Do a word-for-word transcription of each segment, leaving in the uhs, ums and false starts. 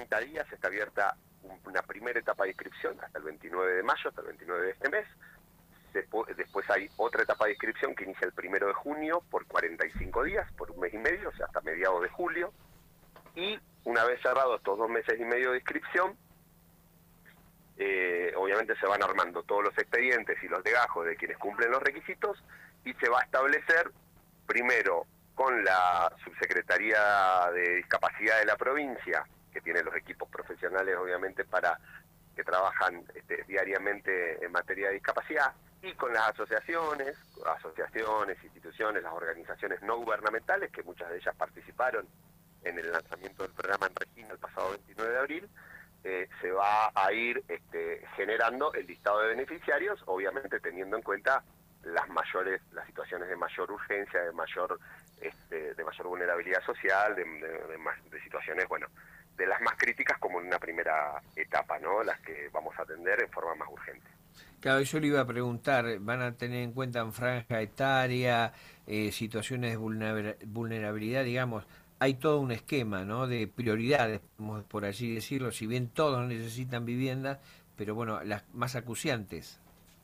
treinta días está abierta una primera etapa de inscripción hasta el veintinueve de mayo, hasta el veintinueve de este mes. Después hay otra etapa de inscripción que inicia el primero de junio por cuarenta y cinco días, por un mes y medio, o sea, hasta mediados de julio. Y una vez cerrados estos dos meses y medio de inscripción, eh, obviamente se van armando todos los expedientes y los legajos de quienes cumplen los requisitos y se va a establecer primero con la Subsecretaría de Discapacidad de la provincia, que tiene los equipos profesionales obviamente para que trabajan este, diariamente en materia de discapacidad, y con las asociaciones, asociaciones, instituciones, las organizaciones no gubernamentales, que muchas de ellas participaron en el lanzamiento del programa en Regina el pasado veintinueve de abril, eh, se va a ir este, generando el listado de beneficiarios, obviamente teniendo en cuenta las mayores, las situaciones de mayor urgencia, de mayor, este, de mayor vulnerabilidad social, de, de, de, más, de situaciones, bueno, de las más críticas como en una primera etapa, ¿no? Las que vamos a atender en forma más urgente. Claro, yo le iba a preguntar, ¿van a tener en cuenta en franja etaria, eh, situaciones de vulner- vulnerabilidad, digamos? Hay todo un esquema, ¿no?, de prioridades, por así decirlo, si bien todos necesitan vivienda, pero bueno, las más acuciantes.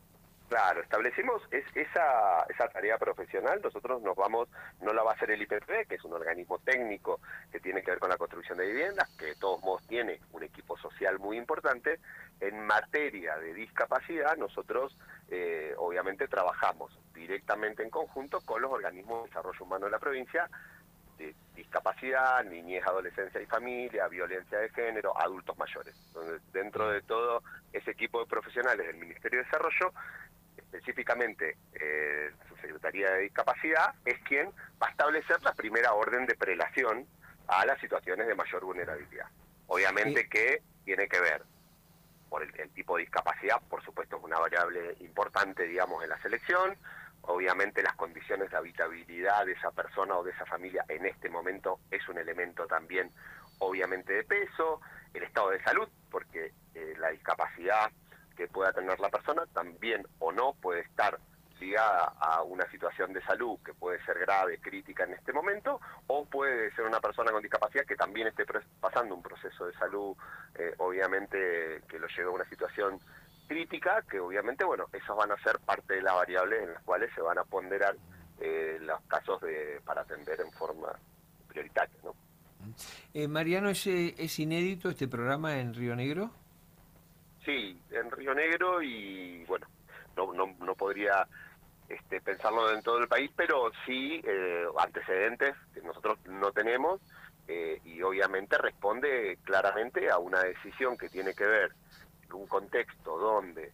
Claro, establecimos es, esa, esa tarea profesional, nosotros nos vamos, no la va a hacer el I P P B, que es un organismo técnico que tiene que ver con la construcción de viviendas, que de todos modos tiene un equipo social muy importante. En materia de discapacidad, nosotros eh, obviamente trabajamos directamente en conjunto con los organismos de desarrollo humano de la provincia, de discapacidad, niñez, adolescencia y familia, violencia de género, adultos mayores. Donde dentro de todo ese equipo de profesionales del Ministerio de Desarrollo, específicamente eh, su Secretaría de Discapacidad, es quien va a establecer la primera orden de prelación a las situaciones de mayor vulnerabilidad. Obviamente Eh, que tiene que ver por el, el tipo de discapacidad, por supuesto es una variable importante, digamos, en la selección. Obviamente las condiciones de habitabilidad de esa persona o de esa familia en este momento es un elemento también, obviamente, de peso. El estado de salud, porque eh, la discapacidad que pueda tener la persona también o no puede estar ligada a una situación de salud que puede ser grave, crítica en este momento, o puede ser una persona con discapacidad que también esté pasando un proceso de salud, eh, obviamente, que lo lleve a una situación crítica, que obviamente, bueno, esos van a ser parte de las variables en las cuales se van a ponderar eh, los casos de para atender en forma prioritaria, ¿no? eh, Mariano, ¿es, eh, ¿es inédito este programa en Río Negro? Sí, en Río Negro y, bueno, no, no, no podría este, pensarlo en todo el país, pero sí eh, antecedentes que nosotros no tenemos eh, y obviamente responde claramente a una decisión que tiene que ver con un contexto donde,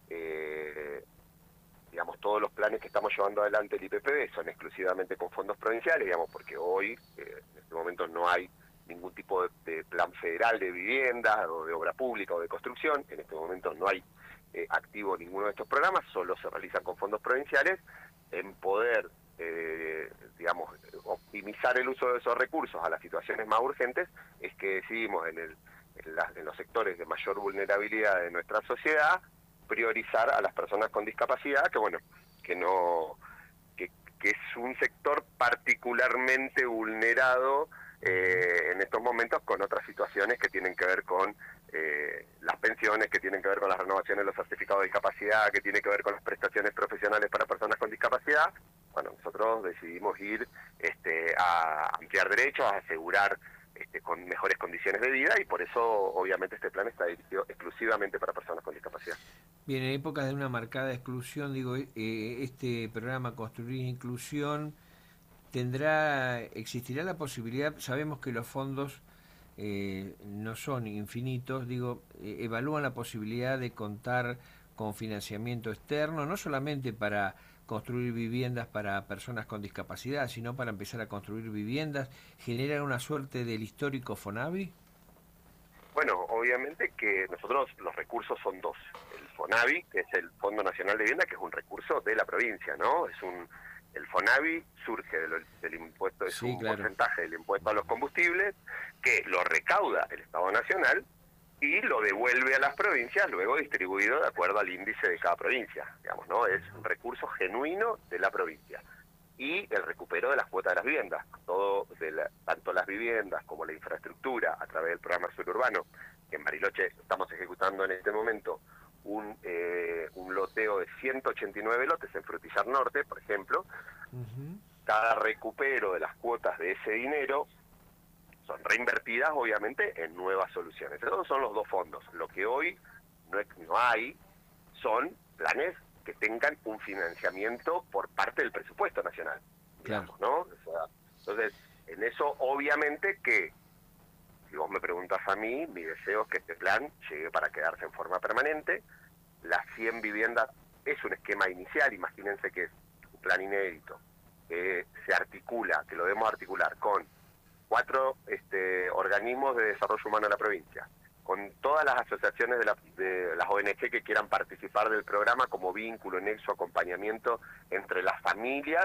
eh, digamos, todos los planes que estamos llevando adelante el I P P B son exclusivamente con fondos provinciales, digamos, porque hoy, eh, en este momento, no hay ningún tipo de, de plan federal de vivienda o de obra pública o de construcción. En este momento no hay eh, activo ninguno de estos programas, solo se realizan con fondos provinciales. En poder, eh, digamos, optimizar el uso de esos recursos a las situaciones más urgentes, es que decidimos en, el, en, la, en los sectores de mayor vulnerabilidad de nuestra sociedad priorizar a las personas con discapacidad, que bueno, que no, que, que es un sector particularmente vulnerado eh, en estos momentos con otras situaciones que tienen que ver con eh, las pensiones, que tienen que ver con las renovaciones de los certificados de discapacidad, que tienen que ver con las prestaciones profesionales para personas con discapacidad. Bueno, nosotros decidimos ir este, a ampliar derechos, a asegurar este, con mejores condiciones de vida, y por eso obviamente este plan está dirigido exclusivamente para personas con discapacidad. Bien, en épocas de una marcada exclusión, digo, eh, este programa Construir Inclusión tendrá, existirá la posibilidad, sabemos que los fondos eh, no son infinitos, digo, eh, evalúan la posibilidad de contar con financiamiento externo, no solamente para construir viviendas para personas con discapacidad, sino para empezar a construir viviendas, generar una suerte del histórico Fonavi. Bueno, obviamente que nosotros los recursos son dos. El FONAVI, que es el Fondo Nacional de Vivienda, que es un recurso de la provincia, ¿no? Es un el FONAVI surge del, del impuesto, es Sí, un claro. porcentaje del impuesto a los combustibles, que lo recauda el Estado Nacional y lo devuelve a las provincias, luego distribuido de acuerdo al índice de cada provincia, digamos, ¿no? Es un recurso genuino de la provincia. y el recupero de las cuotas de las viviendas, todo de la, tanto las viviendas como la infraestructura a través del programa Suelo Urbano, que en Bariloche estamos ejecutando en este momento un, eh, un loteo de ciento ochenta y nueve lotes en Frutillar Norte, por ejemplo. Uh-huh. Cada recupero de las cuotas de ese dinero son reinvertidas, obviamente, en nuevas soluciones. Esos son los dos fondos. Lo que hoy no, es, no hay son planes que tengan un financiamiento por parte del presupuesto nacional, digamos, claro. ¿no? O sea, entonces, en eso, obviamente que, si vos me preguntas a mí, mi deseo es que este plan llegue para quedarse en forma permanente. Las cien viviendas es un esquema inicial, imagínense que es un plan inédito, que se articula, que lo debemos articular con cuatro este, organismos de desarrollo humano de la provincia, con todas las asociaciones de, la, de las O N G que quieran participar del programa como vínculo, nexo, acompañamiento entre las familias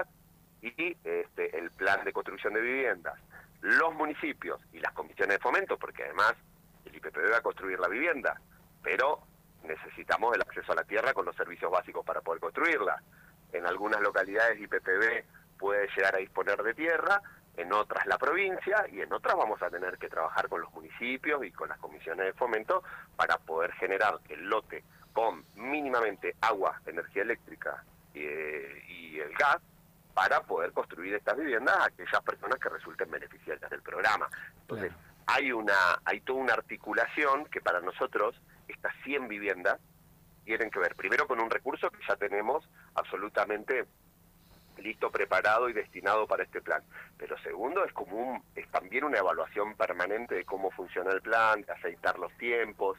y este, el plan de construcción de viviendas, los municipios y las comisiones de fomento, porque además el I P P B va a construir la vivienda, pero necesitamos el acceso a la tierra con los servicios básicos para poder construirla. En algunas localidades I P P B puede llegar a disponer de tierra, en otras la provincia, y en otras vamos a tener que trabajar con los municipios y con las comisiones de fomento para poder generar el lote con mínimamente agua, energía eléctrica eh, y el gas, para poder construir estas viviendas a aquellas personas que resulten beneficiarias del programa. Entonces, claro. hay una hay toda una articulación que para nosotros, estas cien viviendas, tienen que ver primero con un recurso que ya tenemos absolutamente listo, preparado y destinado para este plan. Pero segundo, es como un, es también una evaluación permanente de cómo funciona el plan, de aceitar los tiempos,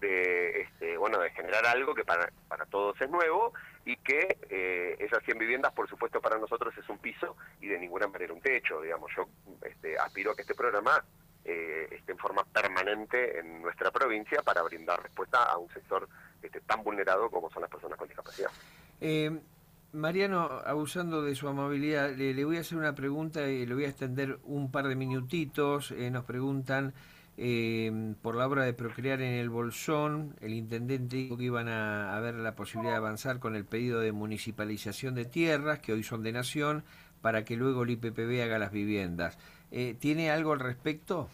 de este, bueno, de generar algo que para, para todos es nuevo, y que eh, esas cien viviendas, por supuesto, para nosotros es un piso y de ninguna manera un techo, digamos. Yo este, aspiro a que este programa eh, esté en forma permanente en nuestra provincia para brindar respuesta a un sector este, tan vulnerado como son las personas con discapacidad. Eh... Mariano, abusando de su amabilidad, le, le voy a hacer una pregunta y le voy a extender un par de minutitos. Eh, nos preguntan eh, por la obra de Procrear en el Bolsón. El intendente dijo que iban a, a ver la posibilidad de avanzar con el pedido de municipalización de tierras, que hoy son de Nación, para que luego el I P P B haga las viviendas. Eh, ¿Tiene algo al respecto?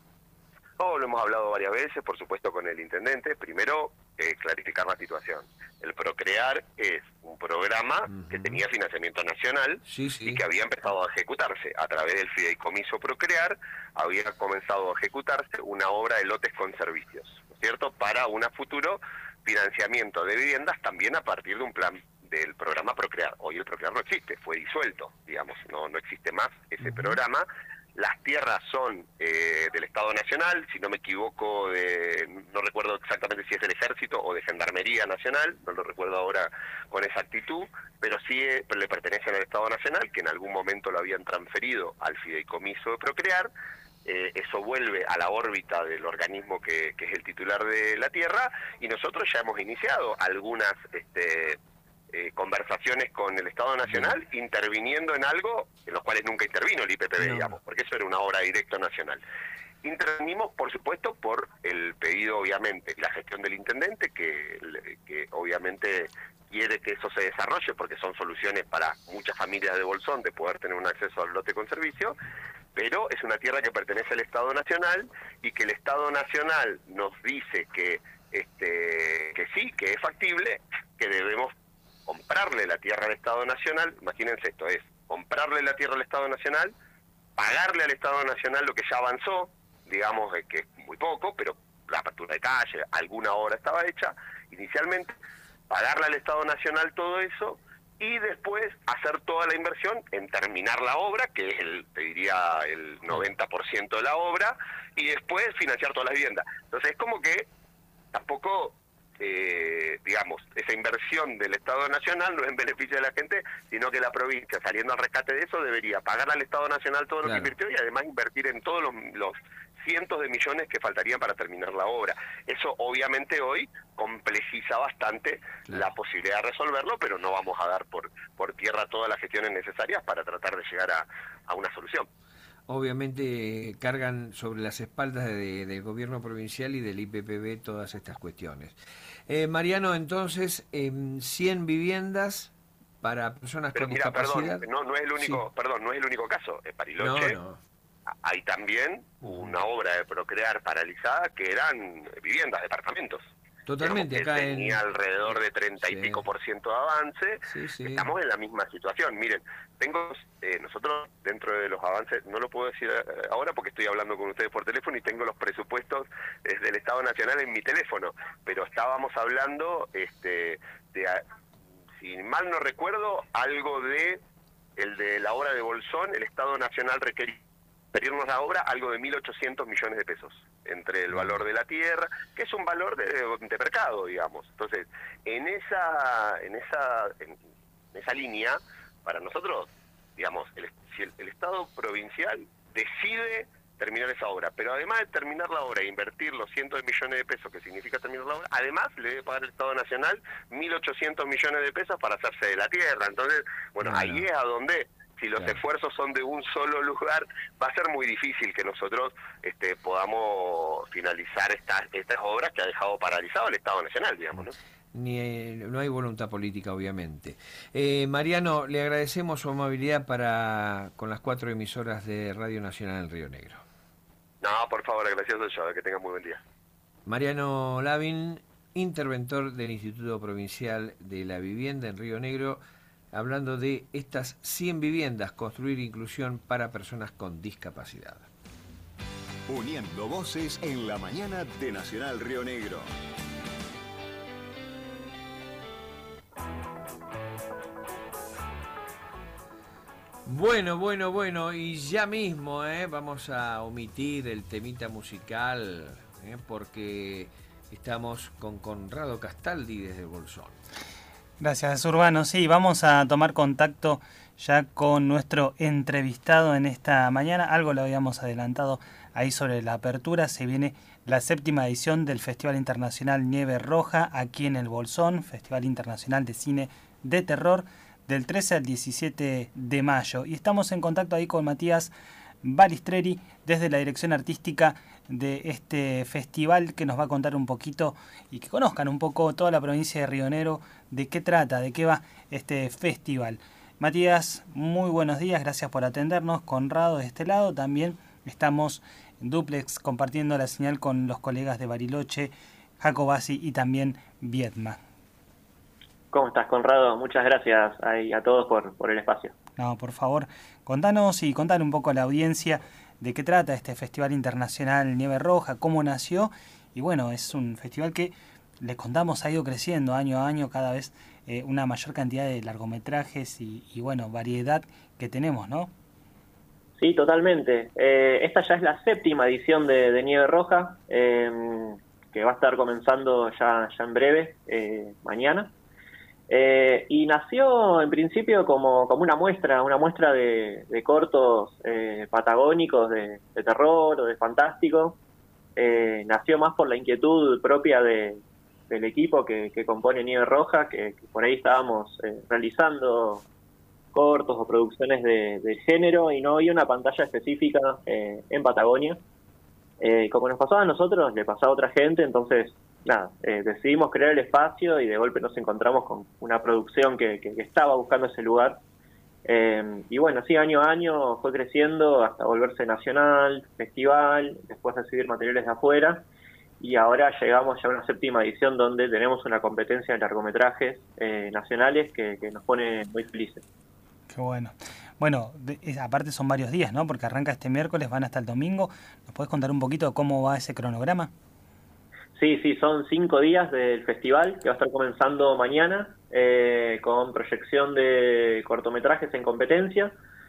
No, lo hemos hablado varias veces, por supuesto, con el intendente. Primero, eh, clarificar la situación. El Procrear es un programa uh-huh. que tenía financiamiento nacional sí, sí. y que había empezado a ejecutarse a través del fideicomiso Procrear. Había comenzado a ejecutarse una obra de lotes con servicios, ¿no es cierto?, para un futuro financiamiento de viviendas también a partir de un plan del programa Procrear. Hoy el Procrear no existe, fue disuelto, digamos, no, no existe más ese uh-huh. programa. Las tierras son eh, del Estado Nacional, si no me equivoco, de, no recuerdo exactamente si es del Ejército o de Gendarmería Nacional, no lo recuerdo ahora con exactitud, pero sí eh, le pertenecen al Estado Nacional, que en algún momento lo habían transferido al fideicomiso de Procrear. Eh, eso vuelve a la órbita del organismo que, que es el titular de la tierra, y nosotros ya hemos iniciado algunas este, eh, conversaciones con el Estado Nacional, no. interviniendo en algo en los cuales nunca intervino el I P P B, no. digamos, porque eso era una obra directa nacional. Intervenimos, por supuesto, por el pedido, obviamente, y la gestión del intendente, que, que obviamente quiere que eso se desarrolle, porque son soluciones para muchas familias de Bolsón de poder tener un acceso al lote con servicio, pero es una tierra que pertenece al Estado Nacional, y que el Estado Nacional nos dice que, este, que sí, que es factible, que debemos comprarle la tierra al Estado Nacional. Imagínense esto, es comprarle la tierra al Estado Nacional, pagarle al Estado Nacional lo que ya avanzó, digamos que es muy poco, pero la apertura de calle, alguna obra estaba hecha inicialmente, pagarle al Estado Nacional todo eso, y después hacer toda la inversión en terminar la obra, que es, el, te diría, el noventa por ciento de la obra, y después financiar toda la vivienda. Entonces es como que tampoco... Eh, digamos, esa inversión del Estado Nacional no es en beneficio de la gente, sino que la provincia, saliendo al rescate de eso, debería pagar al Estado Nacional todo lo claro. que invirtió, y además invertir en todos los, los cientos de millones que faltarían para terminar la obra. Eso obviamente hoy complejiza bastante claro. la posibilidad de resolverlo, pero no vamos a dar por, por tierra todas las gestiones necesarias para tratar de llegar a, a una solución. Obviamente cargan sobre las espaldas de, del gobierno provincial y del I P P B todas estas cuestiones. Eh, Mariano, entonces, eh, cien viviendas para personas Pero con mira, discapacidad. perdón, no, no es el único, Sí. perdón, no es el único caso. En Bariloche No, no. hay también una obra de Procrear paralizada que eran viviendas, departamentos. Digamos Totalmente, que acá tenía en... alrededor eh, de treinta y sí, pico por ciento de avance. sí, sí. Estamos en la misma situación. Miren, tengo eh, nosotros dentro de los avances, no lo puedo decir eh, ahora porque estoy hablando con ustedes por teléfono y tengo los presupuestos eh, del Estado Nacional en mi teléfono, pero estábamos hablando este de, si mal no recuerdo, algo de el de la obra de Bolsón, el Estado Nacional requería pedirnos la obra algo de mil ochocientos millones de pesos, entre el valor de la tierra, que es un valor de, de mercado, digamos. Entonces, en esa en esa en esa línea, para nosotros, digamos, el, si el, el Estado provincial decide terminar esa obra, pero además de terminar la obra e invertir los cientos de millones de pesos que significa terminar la obra, además le debe pagar el Estado Nacional mil ochocientos millones de pesos para hacerse de la tierra. Entonces, bueno, Claro. ahí es a donde, si los Claro. esfuerzos son de un solo lugar, va a ser muy difícil que nosotros este, podamos finalizar estas estas obras que ha dejado paralizado el Estado Nacional, digamos, ¿no? Ni, eh, no hay voluntad política, obviamente. Eh, Mariano, le agradecemos su amabilidad para con las cuatro emisoras de Radio Nacional en Río Negro. No, por favor, gracias a yo, que tengan muy buen día. Mariano Lavin, interventor del Instituto Provincial de la Vivienda en Río Negro, hablando de estas cien viviendas, construir inclusión para personas con discapacidad. Uniendo voces en la mañana de Nacional Río Negro. Bueno, bueno, bueno, y ya mismo eh, vamos a omitir el temita musical, eh, porque estamos con Conrado Castaldi desde Bolsón. Gracias, Urbano. Sí, vamos a tomar contacto ya con nuestro entrevistado en esta mañana. Algo lo habíamos adelantado ahí sobre la apertura. Se viene la séptima edición del Festival Internacional Nieve Roja aquí en el Bolsón, Festival Internacional de Cine de Terror, del trece al diecisiete de mayo. Y estamos en contacto ahí con Matías Balistreri desde la dirección artística de este festival, que nos va a contar un poquito y que conozcan un poco toda la provincia de Río Negro de qué trata, de qué va este festival. Matías, muy buenos días, gracias por atendernos. Conrado de este lado, también estamos en duplex compartiendo la señal con los colegas de Bariloche, Jacobasi y también Viedma. ¿Cómo estás, Conrado? Muchas gracias a, a todos por, por el espacio. No, por favor, contanos y contar un poco a la audiencia de qué trata este Festival Internacional Nieve Roja, cómo nació. Y bueno, es un festival que, le contamos, ha ido creciendo año a año, cada vez eh, una mayor cantidad de largometrajes y, y bueno, variedad que tenemos, ¿no? Sí, totalmente. Eh, esta ya es la séptima edición de, de Nieve Roja, eh, que va a estar comenzando ya, ya en breve, eh, mañana. Eh, y nació en principio como, como una muestra, una muestra de, de cortos eh, patagónicos de, de terror o de fantástico. Eh, nació más por la inquietud propia de, del equipo que, que compone Nieve Roja, que, que por ahí estábamos eh, realizando cortos o producciones de, de género y no había una pantalla específica eh, en Patagonia. Eh, como nos pasaba a nosotros, le pasaba a otra gente, entonces nada, eh, decidimos crear el espacio y de golpe nos encontramos con una producción que, que, que estaba buscando ese lugar. Eh, y bueno, sí, año a año fue creciendo hasta volverse nacional, festival, después recibir materiales de afuera, y ahora llegamos ya a una séptima edición donde tenemos una competencia de largometrajes eh, nacionales que, que nos pone muy felices. Qué bueno. Bueno, de, es, aparte son varios días, ¿no? Porque arranca este miércoles, van hasta el domingo. ¿Nos podés contar un poquito cómo va ese cronograma? Sí, sí, son cinco días del festival que va a estar comenzando mañana eh, con proyección de cortometrajes en competencia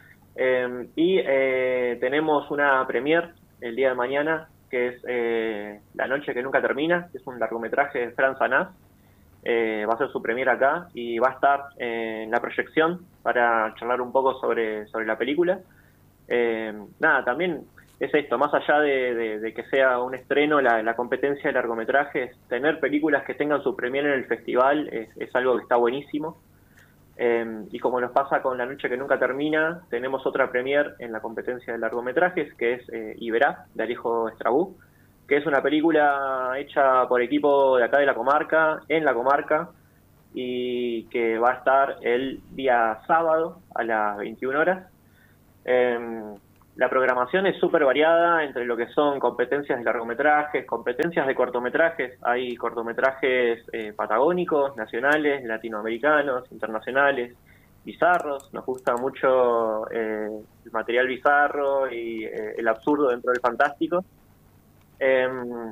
eh, y eh, tenemos una premiere el día de mañana que es eh, La noche que nunca termina, que es un largometraje de Fran Sanás. Eh, va a ser su premiere acá y va a estar eh, en la proyección para charlar un poco sobre, sobre la película. Eh, nada, también es esto, más allá de, de, de que sea un estreno, la, la competencia de largometrajes, tener películas que tengan su premiere en el festival es, es algo que está buenísimo. Eh, y como nos pasa con La noche que nunca termina, tenemos otra premiere en la competencia de largometrajes, que es eh, Iberá, de Alejo Estrabú, que es una película hecha por equipo de acá de la comarca, en la comarca, y que va a estar el día sábado a las veintiuna horas. Eh, la programación es súper variada entre lo que son competencias de largometrajes, competencias de cortometrajes. Hay cortometrajes eh, patagónicos, nacionales, latinoamericanos, internacionales, bizarros. Nos gusta mucho eh, el material bizarro y eh, el absurdo dentro del fantástico. Eh,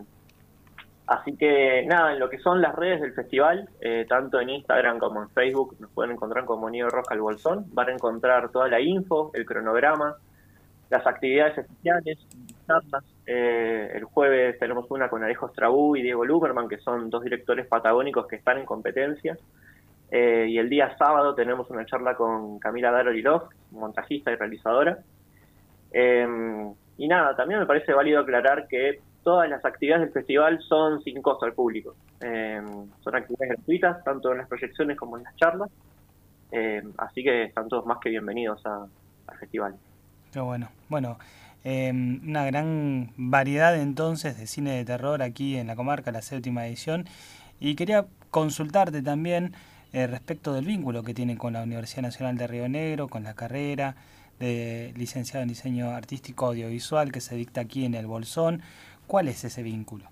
así que nada, en lo que son las redes del festival, eh, tanto en Instagram como en Facebook, nos pueden encontrar como Nieve Roja El Bolsón. Van a encontrar toda la info, el cronograma, las actividades especiales, charlas. Eh, el jueves tenemos una con Alejo Strabú y Diego Luberman, que son dos directores patagónicos que están en competencia. Eh, y el día sábado tenemos una charla con Camila Darolilov, montajista y realizadora. Eh, y nada, también me parece válido aclarar que todas las actividades del festival son sin costo al público. Eh, son actividades gratuitas, tanto en las proyecciones como en las charlas. Eh, así que están todos más que bienvenidos a, al festival. Qué bueno. Bueno, eh, una gran variedad entonces de cine de terror aquí en la comarca, la séptima edición. Y quería consultarte también eh, respecto del vínculo que tiene con la Universidad Nacional de Río Negro, con la carrera de licenciado en diseño artístico audiovisual que se dicta aquí en El Bolsón. ¿Cuál es ese vínculo?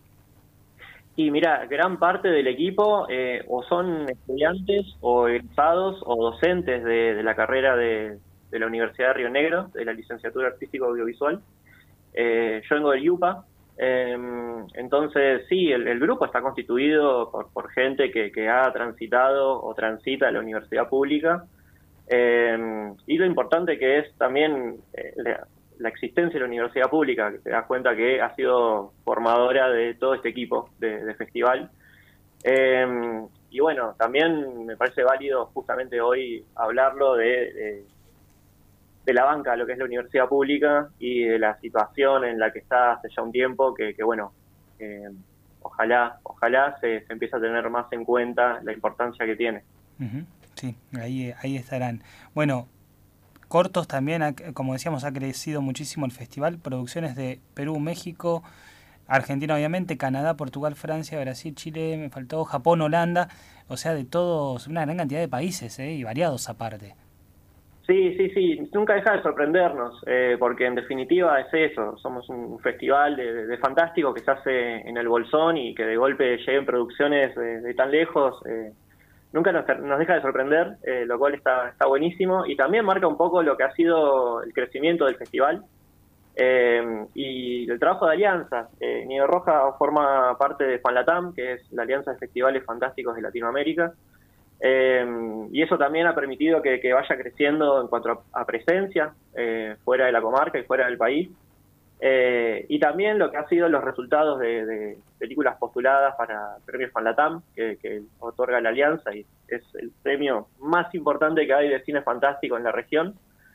Y mira, gran parte del equipo eh, o son estudiantes o egresados o docentes de, de la carrera de, de la Universidad de Río Negro, de la licenciatura artístico audiovisual. Eh, yo vengo del IUPA, eh, entonces sí, el, el grupo está constituido por, por gente que, que ha transitado o transita la universidad pública, eh, y lo importante que es también eh, la, la existencia de la universidad pública, que te das cuenta que ha sido formadora de todo este equipo de, de festival. Eh, y bueno, también me parece válido justamente hoy hablarlo de, de, de la banca, lo que es la universidad pública y de la situación en la que está hace ya un tiempo, que, que bueno, eh, ojalá ojalá se, se empiece a tener más en cuenta la importancia que tiene. Uh-huh. Sí, ahí, ahí estarán. Bueno, cortos también, como decíamos, ha crecido muchísimo el festival, producciones de Perú, México, Argentina obviamente, Canadá, Portugal, Francia, Brasil, Chile, me faltó Japón, Holanda, o sea, de todos, una gran cantidad de países, ¿eh? Y variados aparte. Sí, sí, sí, nunca deja de sorprendernos, eh, porque en definitiva es eso, somos un festival de, de, de fantástico que se hace en El Bolsón y que de golpe lleguen producciones de, de tan lejos, eh, nunca nos, nos deja de sorprender, eh, lo cual está, está buenísimo y también marca un poco lo que ha sido el crecimiento del festival eh, y el trabajo de alianza. Eh, Nieve Roja forma parte de FanLatam, que es la Alianza de Festivales Fantásticos de Latinoamérica, eh, y eso también ha permitido que, que vaya creciendo en cuanto a, a presencia eh, fuera de la comarca y fuera del país. Eh, y también lo que han sido los resultados de, de películas postuladas para premios FanLatam, que, que otorga la Alianza, y es el premio más importante que hay de cine fantástico en la región,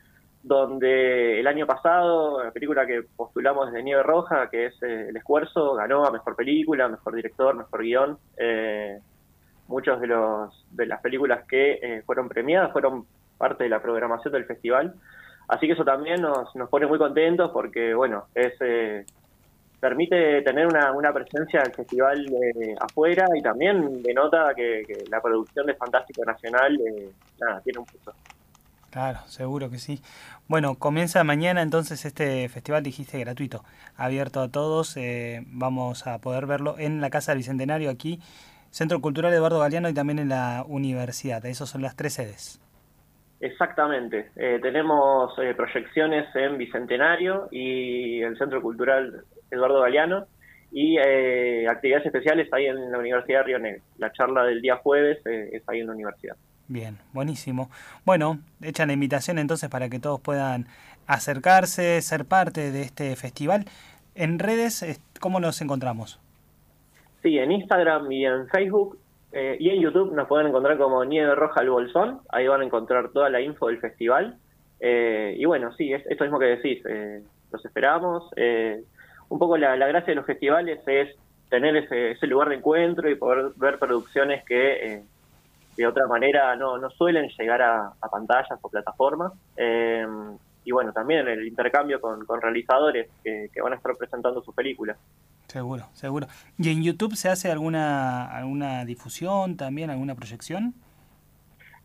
donde el año pasado, la película que postulamos desde Nieve Roja, que es eh, El Esfuerzo, ganó a Mejor Película, Mejor Director, Mejor Guión. Eh, muchos de los de las películas que eh, fueron premiadas fueron parte de la programación del festival. Así que eso también nos, nos pone muy contentos porque, bueno, es eh, permite tener una, una presencia del festival eh, afuera y también denota que, que la producción de Fantástico Nacional eh, nada, tiene un punto. Claro, seguro que sí. Bueno, comienza mañana entonces este festival, dijiste, gratuito, abierto a todos. Eh, vamos a poder verlo en la Casa del Bicentenario aquí, Centro Cultural Eduardo Galeano y también en la universidad. Esas son las tres sedes. Exactamente. Eh, tenemos eh, proyecciones en Bicentenario y el Centro Cultural Eduardo Galeano y eh, actividades especiales ahí en la Universidad de Río Negro. La charla del día jueves eh, es ahí en la universidad. Bien, buenísimo. Bueno, echan la invitación entonces para que todos puedan acercarse, ser parte de este festival. En redes, ¿cómo nos encontramos? Sí, en Instagram y en Facebook. Eh, y en YouTube nos pueden encontrar como Nieve Roja El Bolsón, ahí van a encontrar toda la info del festival. Eh, y bueno, sí, es esto mismo que decís, eh, los esperamos. Eh, un poco la, la gracia de los festivales es tener ese, ese lugar de encuentro y poder ver producciones que eh, de otra manera no, no suelen llegar a, a pantallas o plataformas. Eh, y bueno, también el intercambio con, con realizadores que, que van a estar presentando sus películas. Seguro, seguro. ¿Y en YouTube se hace alguna alguna difusión también, alguna proyección?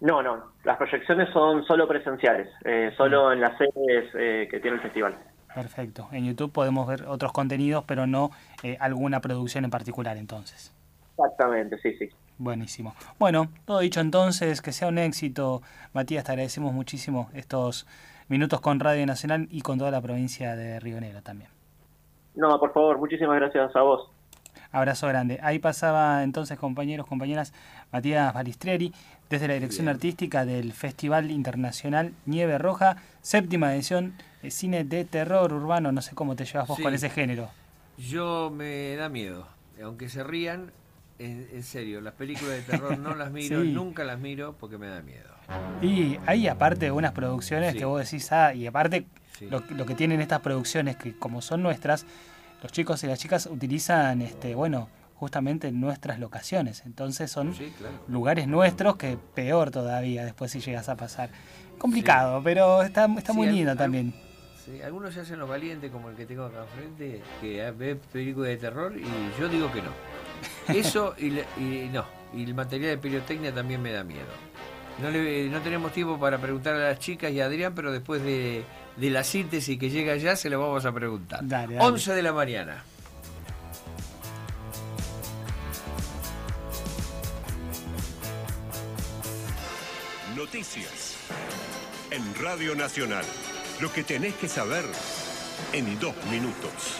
No, no, las proyecciones son solo presenciales, eh, solo en las sedes eh, que tiene el festival. Perfecto. En YouTube podemos ver otros contenidos, pero no eh, alguna producción en particular, entonces. Exactamente, sí, sí. Buenísimo. Bueno, todo dicho entonces, que sea un éxito. Matías, te agradecemos muchísimo estos minutos con Radio Nacional y con toda la provincia de Río Negro también. No, por favor, muchísimas gracias a vos. Abrazo grande. Ahí pasaba entonces, compañeros, compañeras, Matías Balistreri, desde la dirección Bien. artística del Festival Internacional Nieve Roja, séptima edición, de cine de terror urbano. No sé cómo te llevas vos sí. con ese género. Yo me da miedo, aunque se rían, en, en serio, las películas de terror no las miro, sí. nunca las miro porque me da miedo. Y hay aparte unas producciones sí. que vos decís, ah, y aparte sí. lo, lo que tienen estas producciones, que como son nuestras, los chicos y las chicas utilizan, este, bueno, justamente nuestras locaciones. Entonces son sí, claro. lugares nuestros que peor todavía después si llegas a pasar. Complicado, sí. pero está, está sí, muy lindo al, también. Sí, algunos se hacen los valientes, como el que tengo acá enfrente, que ve películas de terror y yo digo que no. Eso y, y no. Y el material de pirotecnia también me da miedo. No, le, no tenemos tiempo para preguntar a las chicas y a Adrián, pero después de, de la síntesis que llega ya se lo vamos a preguntar. Dale, dale. once de la mañana. Noticias en Radio Nacional. Lo que tenés que saber en dos minutos.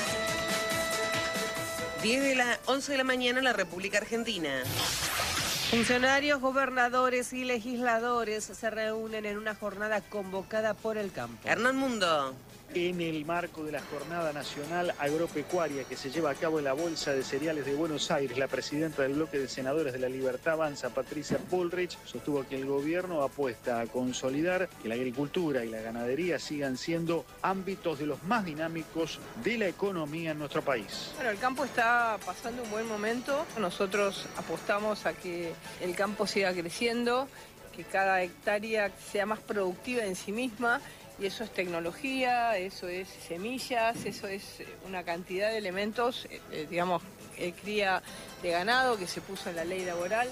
diez de la once de la mañana en la República Argentina. Funcionarios, gobernadores y legisladores se reúnen en una jornada convocada por el campo. Hernán Mundo. En el marco de la Jornada Nacional Agropecuaria que se lleva a cabo en la Bolsa de Cereales de Buenos Aires, la presidenta del bloque de senadores de la Libertad Avanza, Patricia Bullrich, sostuvo que el gobierno apuesta a consolidar que la agricultura y la ganadería sigan siendo ámbitos de los más dinámicos de la economía en nuestro país. Bueno, el campo está pasando un buen momento. Nosotros apostamos a que el campo siga creciendo, que cada hectárea sea más productiva en sí misma. Y eso es tecnología, eso es semillas, eso es una cantidad de elementos, eh, digamos, eh, cría de ganado que se puso en la ley laboral.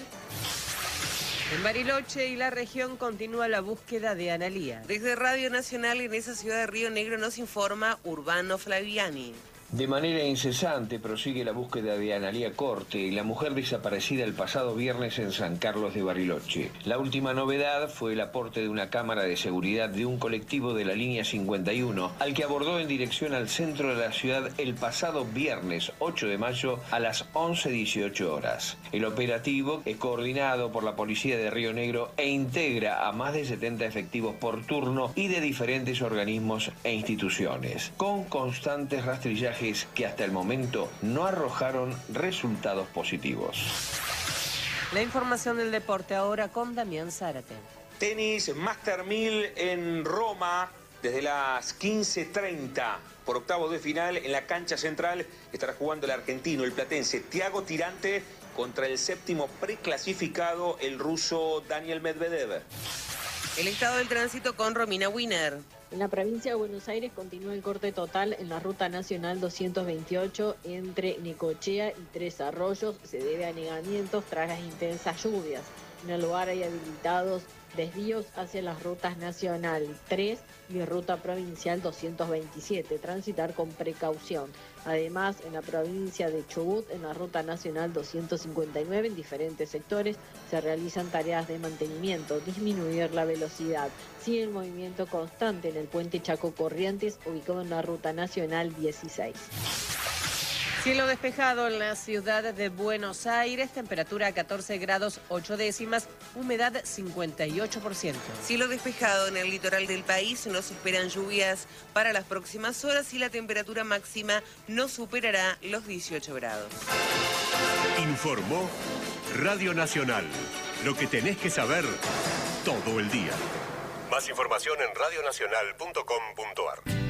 En Bariloche y la región continúa la búsqueda de Analía. Desde Radio Nacional en esa ciudad de Río Negro nos informa Urbano Flaviani. De manera incesante prosigue la búsqueda de Analía Corte, la mujer desaparecida el pasado viernes en San Carlos de Bariloche. La última novedad fue el aporte de una cámara de seguridad de un colectivo de la línea cincuenta y uno, al que abordó en dirección al centro de la ciudad el pasado viernes ocho de mayo a las once dieciocho horas. El operativo es coordinado por la Policía de Río Negro e integra a más de setenta efectivos por turno y de diferentes organismos e instituciones, con constantes rastrillajes que hasta el momento no arrojaron resultados positivos. La información del deporte ahora con Damián Zárate. Tenis Master mil en Roma desde las quince treinta. Por octavos de final en la cancha central estará jugando el argentino, el platense Thiago Tirante contra el séptimo preclasificado, el ruso Daniel Medvedev. El estado del tránsito con Romina Wiener. En la provincia de Buenos Aires continúa el corte total en la Ruta Nacional doscientos veintiocho entre Necochea y Tres Arroyos. Se debe a anegamientos tras las intensas lluvias. En el lugar hay habilitados desvíos hacia las rutas Nacional tres y Ruta Provincial doscientos veintisiete. Transitar con precaución. Además, en la provincia de Chubut, en la Ruta Nacional doscientos cincuenta y nueve, en diferentes sectores se realizan tareas de mantenimiento, disminuir la velocidad. Sigue el movimiento constante en el puente Chaco Corrientes, ubicado en la Ruta Nacional dieciséis. Cielo despejado en la ciudad de Buenos Aires, temperatura catorce grados ocho décimas, humedad cincuenta y ocho por ciento. Cielo despejado en el litoral del país, no se esperan lluvias para las próximas horas y la temperatura máxima no superará los dieciocho grados. Informó Radio Nacional, lo que tenés que saber todo el día. Más información en radio nacional punto com punto ar.